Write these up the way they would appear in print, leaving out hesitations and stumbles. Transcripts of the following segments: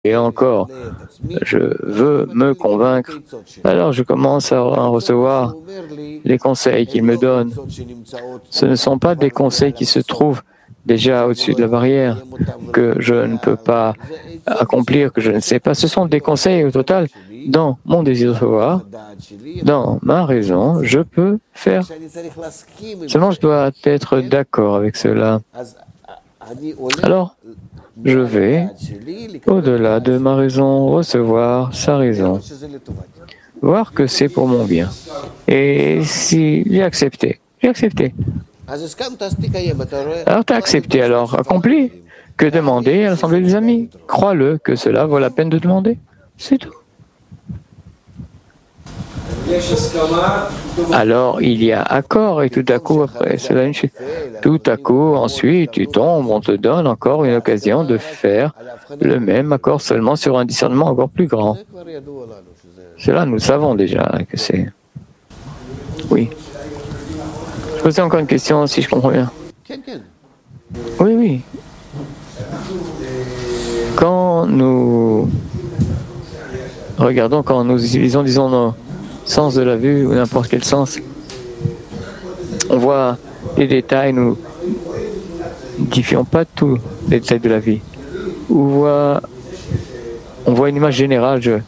et encore, je veux me convaincre. Alors je commence à recevoir les conseils qu'il me donne. Ce ne sont pas des conseils qui se trouvent déjà au-dessus de la barrière, que je ne peux pas accomplir, que je ne sais pas. Ce sont des conseils au total dans mon désir de savoir, dans ma raison, je peux faire. Seulement, je dois être d'accord avec cela. Alors, je vais, au-delà de ma raison, recevoir sa raison, voir que c'est pour mon bien. Et si j'ai accepté, j'ai accepté. Alors tu as accepté, alors accompli. Que demander à l'Assemblée des amis? Crois-le que cela vaut la peine de demander. C'est tout. Alors il y a accord et tout à coup après cela une chute. Tout à coup ensuite tu tombes, on te donne encore une occasion de faire le même accord seulement sur un discernement encore plus grand. Cela nous savons déjà que c'est. Oui. Je posais encore une question si je comprends bien. Oui, oui. Quand nous regardons, quand nous utilisons, disons, nos sens de la vue ou n'importe quel sens, on voit les détails, nous n'identifions pas tous les détails de la vie. On voit une image générale de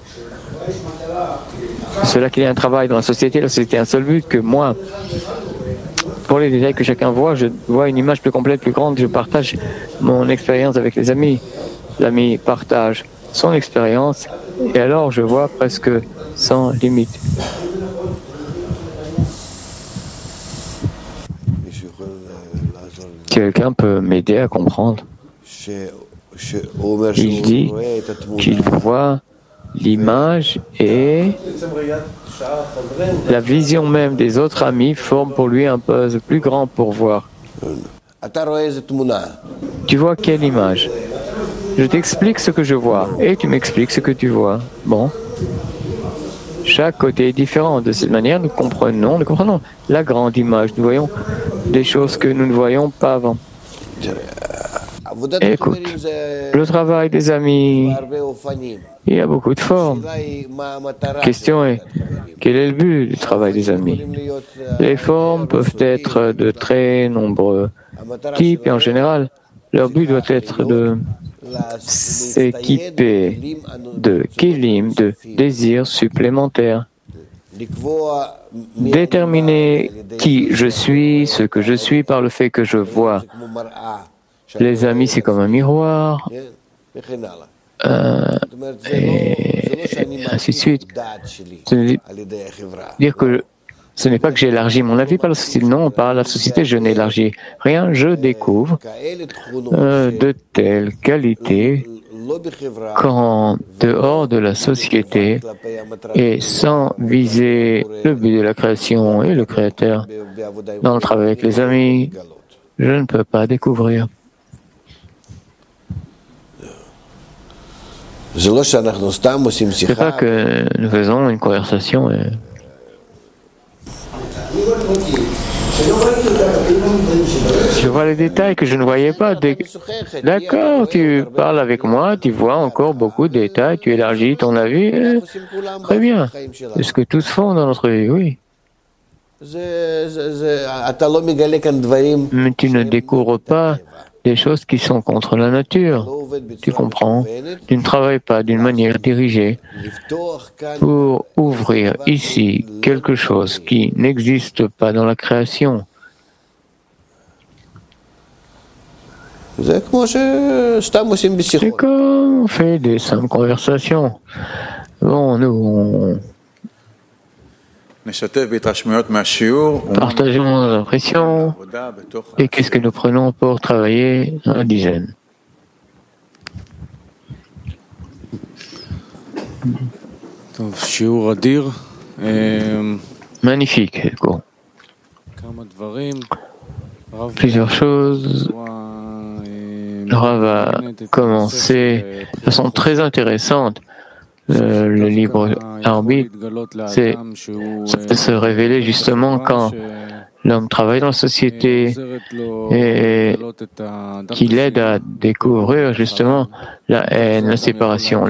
cela qu'il y a un travail dans la société a un seul but que moi, pour les détails que chacun voit, je vois une image plus complète, plus grande, je partage mon expérience avec les amis. L'ami partage son expérience et alors je vois presque sans limite. Quelqu'un peut m'aider à comprendre. Il dit qu'il voit l'image et la vision même des autres amis forme pour lui un puzzle plus grand pour voir. Tu vois quelle image? Je t'explique ce que je vois et tu m'expliques ce que tu vois. Bon. Chaque côté est différent. De cette manière, nous comprenons la grande image. Nous voyons des choses que nous ne voyons pas avant. Et écoute, le travail des amis, il y a beaucoup de formes. La question est, quel est le but du travail des amis? Les formes peuvent être de très nombreux types et en général, leur but doit être de s'équiper de kilim, de désirs supplémentaires. Déterminer qui je suis, ce que je suis par le fait que je vois. Les amis, c'est comme un miroir, et ainsi de suite. Dire que ce n'est pas que j'élargis mon avis par la société, non, par la société, je n'élargis rien, je découvre de telles qualités qu'en dehors de la société et sans viser le but de la création et le créateur, dans le travail avec les amis, je ne peux pas découvrir. Ce n'est pas que nous faisons une conversation. Je vois les détails que je ne voyais pas. D'accord, tu parles avec moi, tu vois encore beaucoup de détails, tu élargis ton avis. Très bien. C'est ce que tous font dans notre vie, oui. Mais tu ne découvres pas des choses qui sont contre la nature. Tu comprends? Tu ne travailles pas d'une manière dirigée pour ouvrir ici quelque chose qui n'existe pas dans la création. C'est comme on fait des simples conversations. Bon, nous, partageons nos impressions et qu'est-ce que nous prenons pour travailler dans la dizaine. Magnifique, cool. Plusieurs choses. Le Rav a commencé de façon très intéressante. Le libre arbitre, c'est se révéler justement quand l'homme travaille dans la société et qu'il aide à découvrir justement la haine, la séparation.